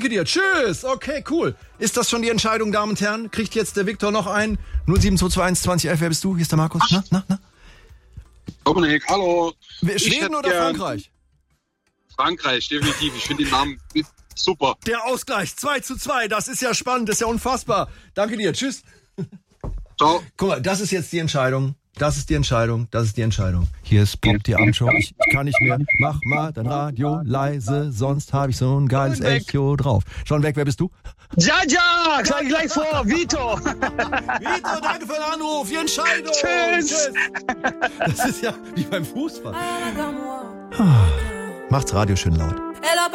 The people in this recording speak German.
Danke dir. Tschüss. Okay, cool. Ist das schon die Entscheidung, Damen und Herren? Kriegt jetzt der Viktor noch einen? 07221 2011. Wer bist du? Hier ist der Markus. Na? Dominik, hallo. Schweden oder Frankreich? Frankreich, definitiv. Ich finde den Namen super. Der Ausgleich 2:2. Das ist ja spannend. Das ist ja unfassbar. Danke dir. Tschüss. Ciao. Guck mal, das ist jetzt die Entscheidung. Das ist die Entscheidung. Hier ist Pop die Abendshow. Ich kann nicht mehr. Mach mal dein Radio leise, sonst habe ich so ein geiles Echo drauf. Schon weg, wer bist du? Jaja, sag ich gleich vor, Vito. Vito, danke für den Anruf. Die Entscheidung. Tschüss. Das ist ja wie beim Fußball. Macht's Radio schön laut.